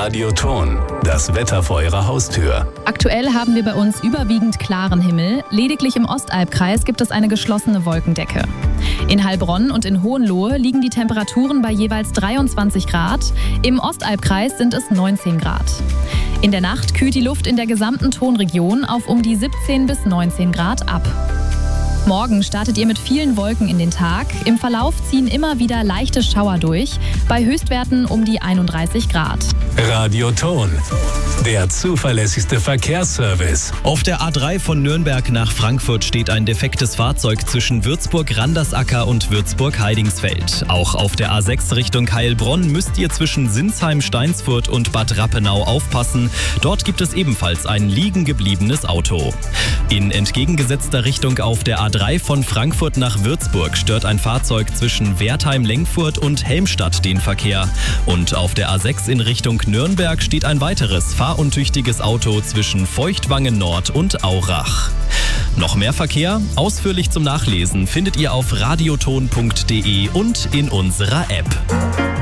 Radioton, das Wetter vor Ihrer Haustür. Aktuell haben wir bei uns überwiegend klaren Himmel. Lediglich im Ostalbkreis gibt es eine geschlossene Wolkendecke. In Heilbronn und in Hohenlohe liegen die Temperaturen bei jeweils 23 Grad. Im Ostalbkreis sind es 19 Grad. In der Nacht kühlt die Luft in der gesamten Tonregion auf um die 17 bis 19 Grad ab. Morgen startet ihr mit vielen Wolken in den Tag. Im Verlauf ziehen immer wieder leichte Schauer durch, bei Höchstwerten um die 31 Grad. Radioton, der zuverlässigste Verkehrsservice. Auf der A3 von Nürnberg nach Frankfurt steht ein defektes Fahrzeug zwischen Würzburg-Randersacker und Würzburg-Heidingsfeld. Auch auf der A6 Richtung Heilbronn müsst ihr zwischen Sinsheim-Steinsfurt und Bad Rappenau aufpassen. Dort gibt es ebenfalls ein liegen gebliebenes Auto. In entgegengesetzter Richtung auf der A3 von Frankfurt nach Würzburg stört ein Fahrzeug zwischen Wertheim-Lengfurt und Helmstadt den Verkehr. Und auf der A6 in Richtung Nürnberg steht ein weiteres fahruntüchtiges Auto zwischen Feuchtwangen Nord und Aurach. Noch mehr Verkehr? Ausführlich zum Nachlesen findet ihr auf radioton.de und in unserer App.